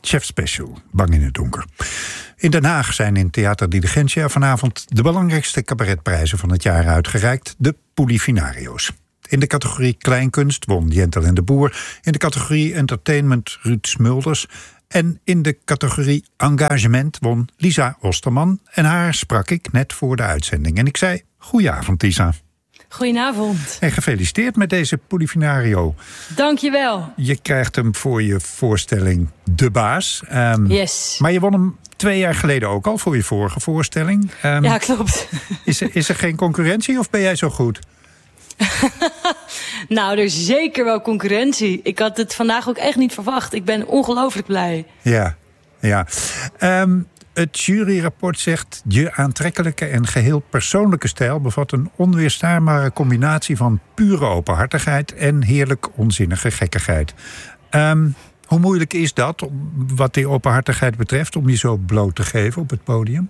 Chef Special, Bang in het donker. In Den Haag zijn in Theater Diligentia vanavond de belangrijkste cabaretprijzen van het jaar uitgereikt, de Polifinario's. In de categorie Kleinkunst won Jentel en de Boer, in de categorie Entertainment Ruud Smulders en in de categorie Engagement won Lisa Osterman. En haar sprak ik net voor de uitzending. En ik zei, goedenavond Lisa. Goedenavond. En gefeliciteerd met deze Polifinario. Dank je wel. Je krijgt hem voor je voorstelling De Baas. Yes. Maar je won hem 2 jaar geleden ook al voor je vorige voorstelling. Ja, klopt. Is er geen concurrentie of ben jij zo goed? Nou, er is zeker wel concurrentie. Ik had het vandaag ook echt niet verwacht. Ik ben ongelooflijk blij. Ja. Het juryrapport zegt, je aantrekkelijke en geheel persoonlijke stijl bevat een onweerstaanbare combinatie van pure openhartigheid en heerlijk onzinnige gekkigheid. Hoe moeilijk is dat, wat die openhartigheid betreft, om je zo bloot te geven op het podium?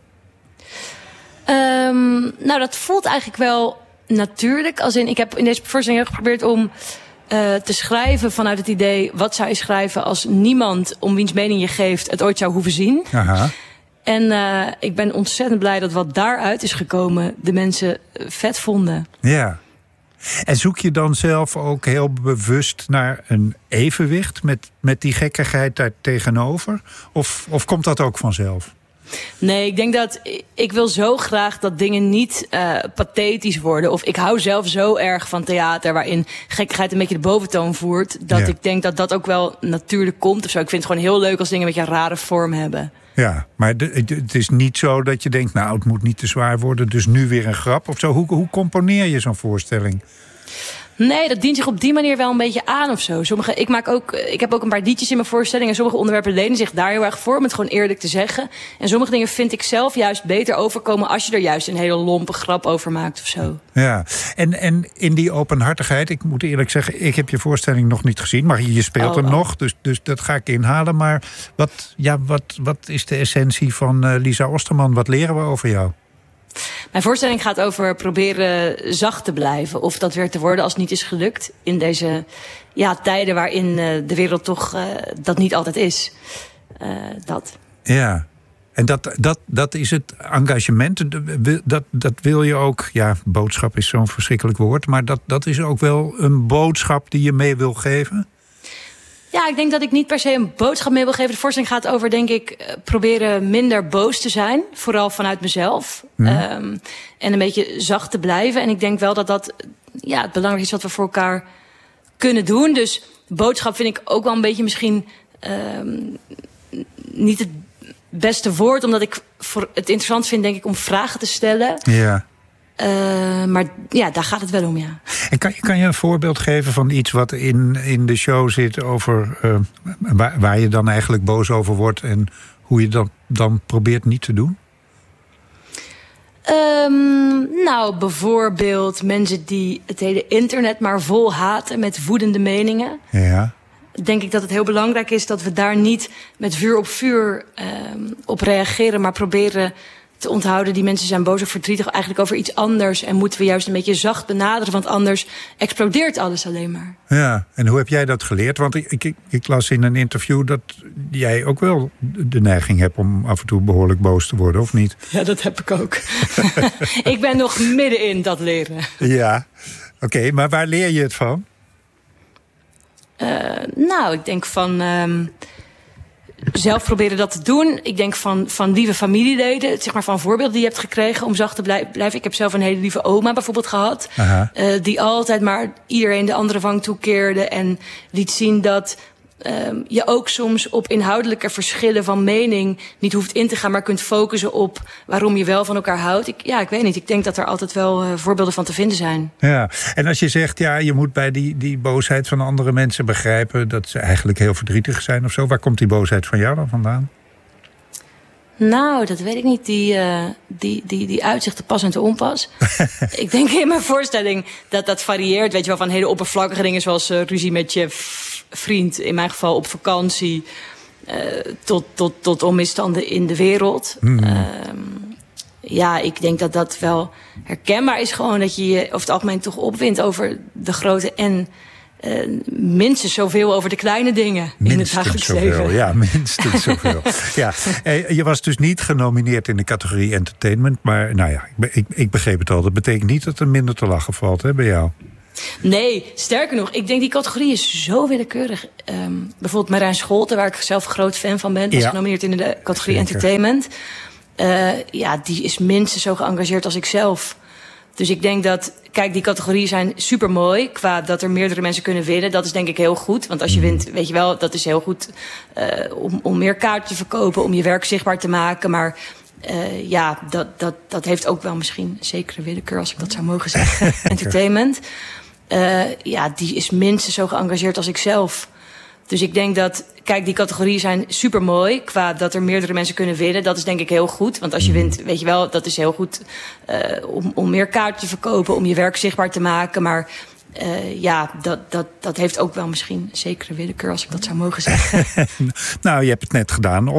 Nou, dat voelt eigenlijk wel natuurlijk. Ik heb in deze voorstelling geprobeerd om te schrijven vanuit het idee, wat zou je schrijven als niemand om wiens mening je geeft het ooit zou hoeven zien. Aha. En ik ben ontzettend blij dat wat daaruit is gekomen de mensen vet vonden. Ja. En zoek je dan zelf ook heel bewust naar een evenwicht met die gekkigheid daar tegenover? Of komt dat ook vanzelf? Nee, ik denk dat ik wil zo graag dat dingen niet pathetisch worden. Of ik hou zelf zo erg van theater waarin gekkigheid een beetje de boventoon voert. Dat ik denk dat dat ook wel natuurlijk komt of zo. Ik vind het gewoon heel leuk als dingen een beetje een rare vorm hebben. Ja, maar het is niet zo dat je denkt, nou, het moet niet te zwaar worden, dus nu weer een grap of zo. Hoe componeer je zo'n voorstelling? Nee, dat dient zich op die manier wel een beetje aan of zo. Ik heb ook een paar liedjes in mijn voorstelling en sommige onderwerpen lenen zich daar heel erg voor, om het gewoon eerlijk te zeggen. En sommige dingen vind ik zelf juist beter overkomen als je er juist een hele lompe grap over maakt of zo. Ja, en in die openhartigheid, ik moet eerlijk zeggen, ik heb je voorstelling nog niet gezien, maar je speelt hem nog, dus dat ga ik inhalen. Maar wat is de essentie van Lisa Osterman? Wat leren we over jou? Mijn voorstelling gaat over proberen zacht te blijven. Of dat weer te worden als het niet is gelukt. In deze tijden waarin de wereld toch dat niet altijd is. Dat. Ja, en dat is het engagement. Dat wil je ook. Ja, boodschap is zo'n verschrikkelijk woord. Maar dat is ook wel een boodschap die je mee wil geven? Ja, ik denk dat ik niet per se een boodschap mee wil geven. De voorstelling gaat over, denk ik, proberen minder boos te zijn. Vooral vanuit mezelf. En een beetje zacht te blijven. En ik denk wel dat het belangrijk is wat we voor elkaar kunnen doen. Dus boodschap vind ik ook wel een beetje misschien niet het beste woord. Omdat ik het interessant vind, denk ik, om vragen te stellen. Ja. Maar ja, daar gaat het wel om, ja. En kan je een voorbeeld geven van iets wat in de show zit over waar je dan eigenlijk boos over wordt en hoe je dat dan probeert niet te doen? Nou, bijvoorbeeld mensen die het hele internet maar vol haten met woedende meningen. Ja. Denk ik dat het heel belangrijk is dat we daar niet met vuur op vuur op reageren, maar proberen te onthouden, die mensen zijn boos of verdrietig eigenlijk over iets anders. En moeten we juist een beetje zacht benaderen, want anders explodeert alles alleen maar. Ja, en hoe heb jij dat geleerd? Want ik las in een interview dat jij ook wel de neiging hebt om af en toe behoorlijk boos te worden, of niet? Ja, dat heb ik ook. Ik ben nog midden in dat leren. Ja, oké, maar waar leer je het van? Nou, ik denk van zelf proberen dat te doen. Ik denk van lieve familieleden, zeg maar van voorbeelden die je hebt gekregen om zacht te blijven. Ik heb zelf een hele lieve oma bijvoorbeeld gehad. Die altijd maar iedereen de andere wang toekeerde en liet zien dat je ook soms op inhoudelijke verschillen van mening niet hoeft in te gaan, maar kunt focussen op waarom je wel van elkaar houdt. Ik weet niet. Ik denk dat er altijd wel voorbeelden van te vinden zijn. Ja, en als je zegt, je moet bij die boosheid van andere mensen begrijpen dat ze eigenlijk heel verdrietig zijn of zo. Waar komt die boosheid van jou dan vandaan? Nou, dat weet ik niet. Die uitzichten pas en te onpas. Ik denk in mijn voorstelling dat varieert. Weet je wel, van hele oppervlakkige dingen zoals ruzie met je vriend. In mijn geval op vakantie. Tot onmisstanden in de wereld. Ik denk dat dat wel herkenbaar is. Gewoon dat je over het algemeen toch opwindt over de grote en minstens zoveel over de kleine dingen in het dagelijks leven. Ja, minstens zoveel. Ja. Je was dus niet genomineerd in de categorie entertainment. Maar nou ja, ik begreep het al. Dat betekent niet dat er minder te lachen valt, hè, bij jou. Nee, sterker nog, ik denk die categorie is zo willekeurig. Bijvoorbeeld Marijn Scholten, waar ik zelf groot fan van ben, was genomineerd in de categorie entertainment. Die is minstens zo geëngageerd als ik zelf. Dus ik denk dat, kijk, die categorieën zijn super mooi. Qua dat er meerdere mensen kunnen winnen. Dat is denk ik heel goed. Want als je wint, weet je wel, dat is heel goed om meer kaarten te verkopen. Om je werk zichtbaar te maken. Maar dat heeft ook wel misschien zekere willekeur, als ik dat zou mogen zeggen. Entertainment. Die is minstens zo geëngageerd als ik zelf. Dus ik denk dat, kijk, die categorieën zijn super mooi. Qua dat er meerdere mensen kunnen winnen. Dat is denk ik heel goed. Want als je wint, weet je wel, dat is heel goed om meer kaarten te verkopen. Om je werk zichtbaar te maken. Maar dat heeft ook wel misschien zekere willekeur, als ik dat zou mogen zeggen. Nou, je hebt het net gedaan.